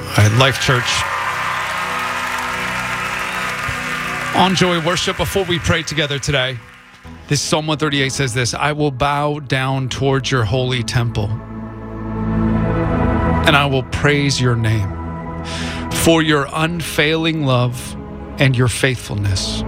Life Church. On Joy Worship, before we pray together today, this Psalm 138 says this: I will bow down towards your holy temple, and I will praise your name for your unfailing love and your faithfulness.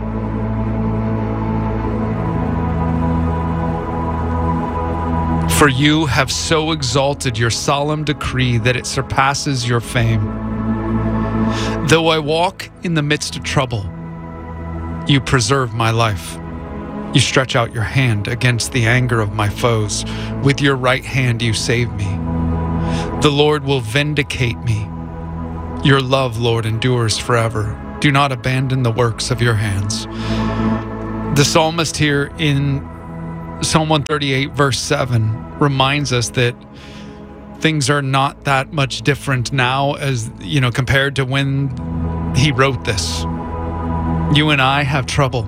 For you have so exalted your solemn decree that it surpasses your fame. Though I walk in the midst of trouble, you preserve my life. You stretch out your hand against the anger of my foes. With your right hand you save me. The Lord will vindicate me. Your love, Lord, endures forever. Do not abandon the works of your hands. The psalmist here in Psalm 138, verse 7, reminds us that things are not that much different now as, compared to when he wrote this. You and I have trouble.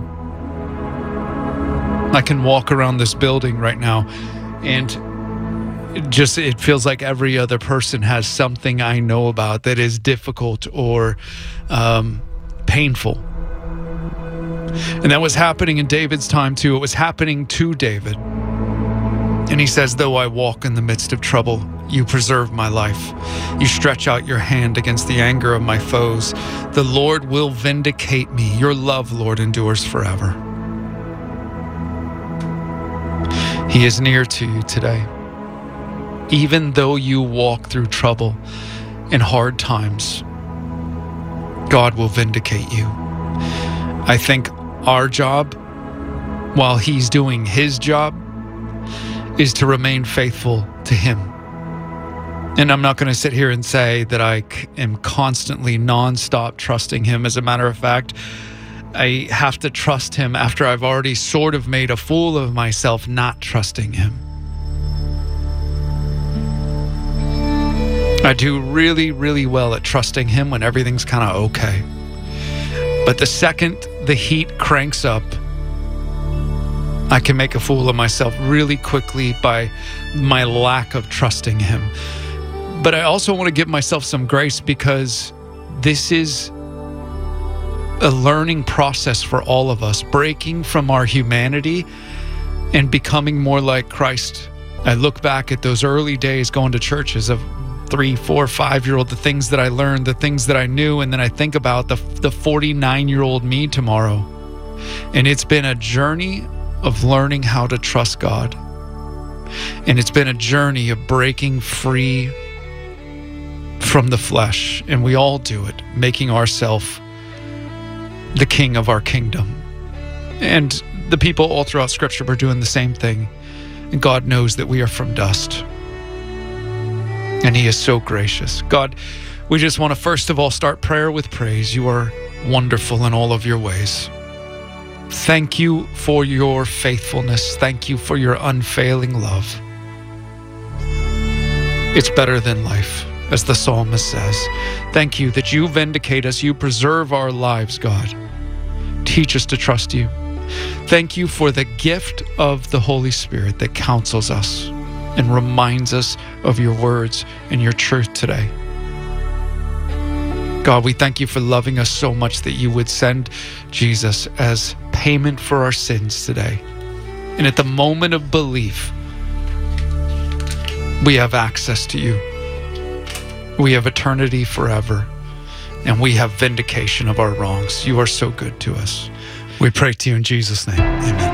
I can walk around this building right now and it feels like every other person has something I know about that is difficult or painful. And that was happening in David's time too. It was happening to David. And he says, though I walk in the midst of trouble, you preserve my life. You stretch out your hand against the anger of my foes. The Lord will vindicate me. Your love, Lord, endures forever. He is near to you today. Even though you walk through trouble and hard times, God will vindicate you. I think our job, while he's doing his job, is to remain faithful to him. And I'm not going to sit here and say that I am constantly nonstop trusting him. As a matter of fact, I have to trust him after I've already sort of made a fool of myself not trusting him. I do really, really well at trusting him when everything's kind of okay. But the second the heat cranks up, I can make a fool of myself really quickly by my lack of trusting him. But I also want to give myself some grace because this is a learning process for all of us, breaking from our humanity and becoming more like Christ. I look back at those early days going to churches of 3, 4, 5-year-old, the things that I learned, the things that I knew, and then I think about the 49-year-old me tomorrow. And it's been a journey of learning how to trust God. And it's been a journey of breaking free from the flesh. And we all do it, making ourselves the king of our kingdom. And the people all throughout Scripture were doing the same thing. And God knows that we are from dust. And he is so gracious. God, we just want to first of all start prayer with praise. You are wonderful in all of your ways. Thank you for your faithfulness. Thank you for your unfailing love. It's better than life, as the psalmist says. Thank you that you vindicate us. You preserve our lives, God. Teach us to trust you. Thank you for the gift of the Holy Spirit that counsels us and reminds us of your words and your truth today. God, we thank you for loving us so much that you would send Jesus as payment for our sins today. And at the moment of belief, we have access to you. We have eternity forever, and we have vindication of our wrongs. You are so good to us. We pray to you in Jesus' name. Amen.